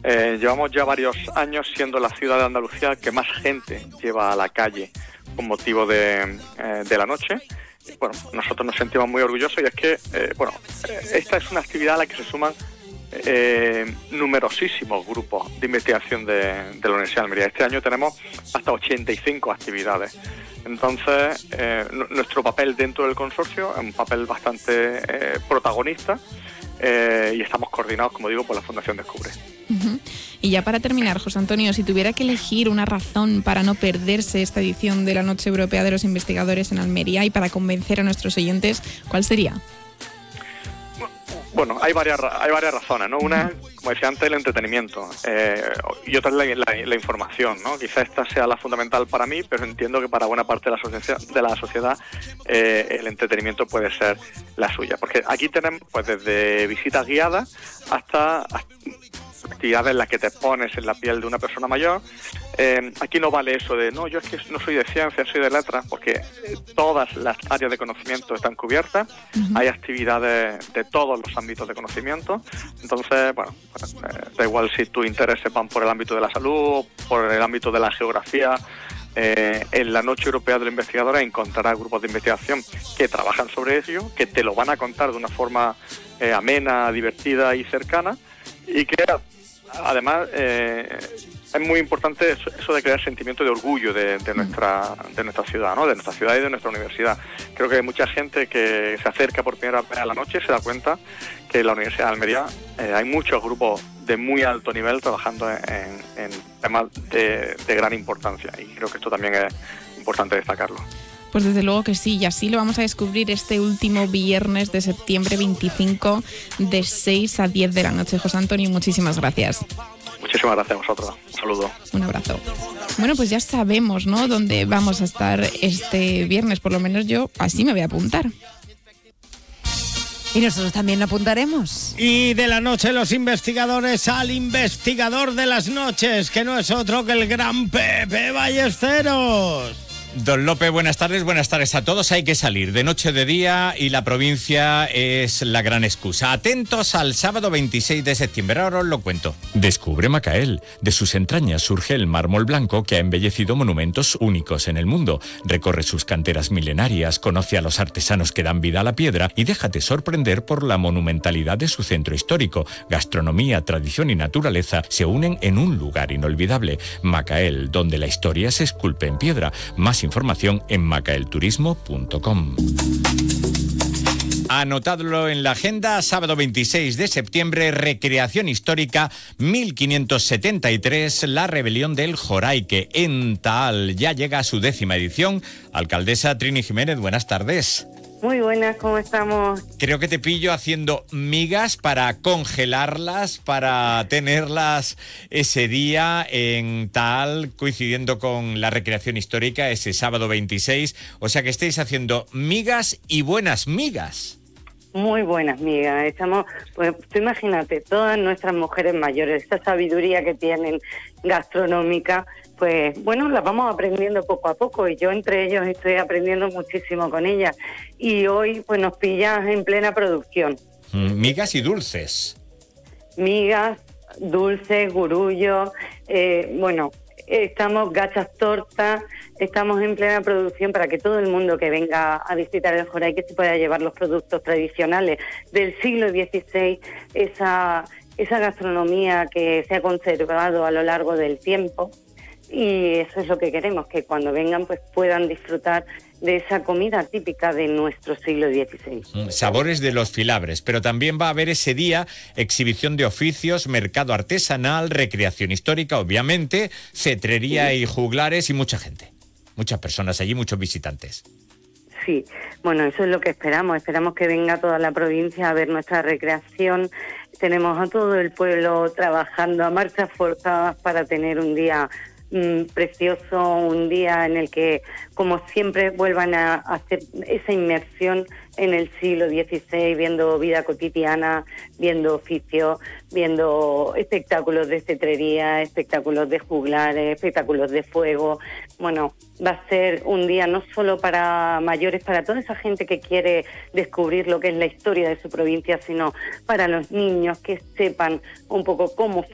Llevamos ya varios años siendo la ciudad de Andalucía que más gente lleva a la calle con motivo de la noche. Bueno, nosotros nos sentimos muy orgullosos y es que, esta es una actividad a la que se suman numerosísimos grupos de investigación de la Universidad de Almería. Este año tenemos hasta 85 actividades. Entonces, nuestro papel dentro del consorcio es un papel bastante protagonista y estamos coordinados, como digo, por la Fundación Descubre. Uh-huh. Y ya para terminar, José Antonio, si tuviera que elegir una razón para no perderse esta edición de la Noche Europea de los Investigadores en Almería y para convencer a nuestros oyentes, ¿cuál sería? Bueno, hay varias razones, ¿no? Una, como decía antes, el entretenimiento y otra es la información, ¿no? Quizá esta sea la fundamental para mí, pero entiendo que para buena parte de la sociedad el entretenimiento puede ser la suya. Porque aquí tenemos pues desde visitas guiadas hasta actividades en las que te pones en la piel de una persona mayor. Aquí no vale eso de, no, yo es que no soy de ciencia, soy de letras, porque todas las áreas de conocimiento están cubiertas. Uh-huh. Hay actividades de todos los ámbitos de conocimiento. Entonces, da igual si tus intereses van por el ámbito de la salud, por el ámbito de la geografía. En la Noche Europea de los Investigadores encontrarás grupos de investigación que trabajan sobre ello, que te lo van a contar de una forma amena, divertida y cercana, y que además es muy importante eso de crear sentimiento de orgullo de nuestra ciudad, ¿no? De nuestra ciudad y de nuestra universidad. Creo que mucha gente que se acerca por primera vez a la noche se da cuenta que en la Universidad de Almería hay muchos grupos de muy alto nivel trabajando en temas de gran importancia, y creo que esto también es importante destacarlo. Pues desde luego que sí, y así lo vamos a descubrir este último viernes de septiembre 25 de 6 a 10 de la noche. José Antonio, muchísimas gracias. Muchísimas gracias a vosotros. Un saludo. Un abrazo. Bueno, pues ya sabemos, ¿no?, dónde vamos a estar este viernes. Por lo menos yo así me voy a apuntar. Y nosotros también apuntaremos. Y de la noche los investigadores al investigador de las noches, que no es otro que el gran Pepe Ballesteros. Don Lope, buenas tardes a todos. Hay que salir de noche o de día y la provincia es la gran excusa. Atentos al sábado 26 de septiembre, ahora os lo cuento. Descubre Macael. De sus entrañas surge el mármol blanco que ha embellecido monumentos únicos en el mundo. Recorre sus canteras milenarias, conoce a los artesanos que dan vida a la piedra y déjate sorprender por la monumentalidad de su centro histórico. Gastronomía, tradición y naturaleza se unen en un lugar inolvidable. Macael, donde la historia se esculpe en piedra. Más información en macaelturismo.com. Anotadlo en la agenda, sábado 26 de septiembre, recreación histórica 1573, la rebelión del Joraique en Taal. Ya llega a su 10ª edición. Alcaldesa Trini Jiménez, buenas tardes. Muy buenas, ¿cómo estamos? Creo que te pillo haciendo migas para congelarlas, para tenerlas ese día en Taal, coincidiendo con la recreación histórica ese sábado 26. O sea que estáis haciendo migas y buenas migas. Muy buenas migas. Estamos, pues tú imagínate, todas nuestras mujeres mayores, esta sabiduría que tienen gastronómica, pues bueno, las vamos aprendiendo poco a poco, y yo entre ellos estoy aprendiendo muchísimo con ellas. Y hoy pues nos pillas en plena producción. Migas y dulces. Migas, dulces, gurullos, estamos gachas tortas, estamos en plena producción para que todo el mundo que venga a visitar el Joraique se pueda llevar los productos tradicionales del siglo XVI, esa gastronomía que se ha conservado a lo largo del tiempo. Y eso es lo que queremos, que cuando vengan pues puedan disfrutar de esa comida típica de nuestro siglo XVI. Sabores de los filabres, pero también va a haber ese día exhibición de oficios, mercado artesanal, recreación histórica, obviamente, cetrería y juglares y mucha gente. Muchas personas allí, muchos visitantes. Sí, bueno, eso es lo que esperamos que venga toda la provincia a ver nuestra recreación. Tenemos a todo el pueblo trabajando a marchas forzadas para tener un día precioso, un día en el que, como siempre, vuelvan a hacer esa inmersión en el siglo XVI, viendo vida cotidiana, viendo oficios, viendo espectáculos de cetrería, espectáculos de juglares, espectáculos de fuego. Bueno, va a ser un día no solo para mayores, para toda esa gente que quiere descubrir lo que es la historia de su provincia, sino para los niños que sepan un poco cómo